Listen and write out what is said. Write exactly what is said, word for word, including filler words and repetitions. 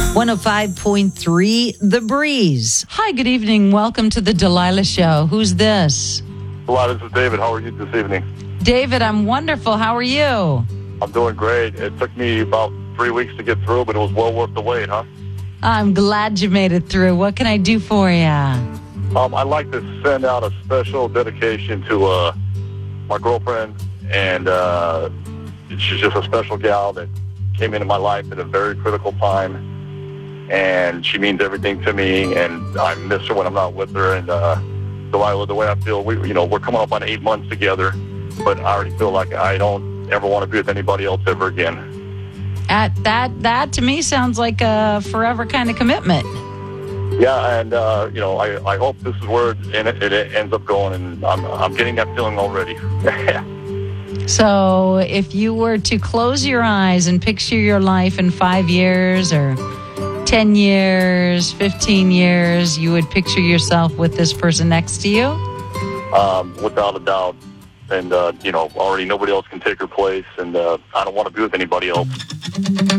one oh five point three The Breeze. Hi, good evening. Welcome to the Delilah Show. Who's this? Hello, this is David. How are you this evening? David, I'm wonderful. How are you? I'm doing great. It took me about three weeks to get through, but it was well worth the wait, huh? I'm glad you made it through. What can I do for you? Um, I'd like to send out a special dedication to uh, my girlfriend, and uh, she's just a special gal that came into my life at a very critical time, and she means everything to me, and I miss her when I'm not with her. And uh, Delilah, the way I feel, we, you know, we're coming up on eight months together, but I already feel like I don't ever want to be with anybody else ever again. At that, that to me sounds like a forever kind of commitment. Yeah, and uh, you know, I, I hope this is where it, it, it ends up going, and I'm I'm getting that feeling already. So, if you were to close your eyes and picture your life in five years or ten years, fifteen years, you would picture yourself with this person next to you? Um, without a doubt. And, uh, you know, already nobody else can take her place, and uh, I don't want to be with anybody else.